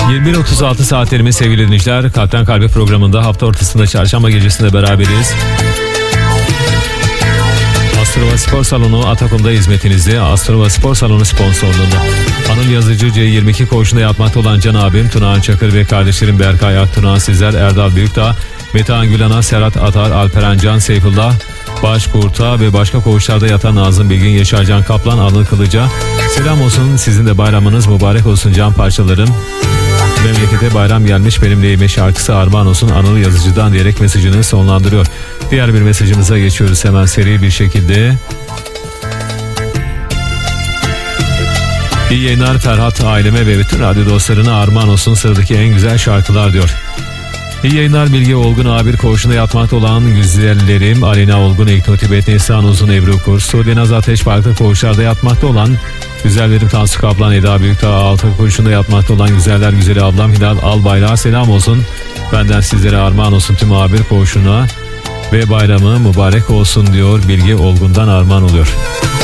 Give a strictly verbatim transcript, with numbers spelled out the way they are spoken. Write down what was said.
yirmi bir otuz altı saatlerimiz sevgili dinleyiciler. Kalpten Kalbe programında hafta ortasında çarşamba gecesinde beraberiz. Astrova Spor Salonu Atakum'da hizmetinizde. Astrova Spor Salonu sponsorluğunda. Anıl Yazıcı C yirmi iki koğuşunda yapmakta olan Can abim, Tunağan Çakır ve kardeşlerim Berkay Aktunağan Sizler, Erdal Büyükdağ, Metehan Gülan'a, Serhat Atar, Alperen Can, Seyfullah Başkurt'a ve başka koğuşlarda yatan Nazım Bilgin, Yaşarcan Kaplan, Anıl Kılıca selam olsun. Sizin de bayramınız mübarek olsun can parçalarım. Memlekete bayram gelmiş, benim neyime şarkısı armağan olsun Anıl Yazıcı'dan diyerek mesajını sonlandırıyor. Diğer bir mesajımıza geçiyoruz hemen seri bir şekilde. İyi yayınlar Ferhat, aileme ve bütün radyo dostlarına armağan olsun sıradaki en güzel şarkılar diyor. İyi yayınlar Bilge Olgun, A bir koğuşunda yatmakta olan güzellerim Alina Olgun, Ekno Tibet, Neslihan Uzun, Ebru Kur, Suudi Naz Ateş farklı koğuşlarda yatmakta olan güzellerim Tansu Kaplan, Eda Büyükdağ, altı koğuşunda yatmakta olan güzeller güzeli ablam Hilal Albayrak'a selam olsun. Benden sizlere armağan olsun tüm A bir koğuşuna ve bayramı mübarek olsun diyor, Bilge Olgun'dan armağan oluyor.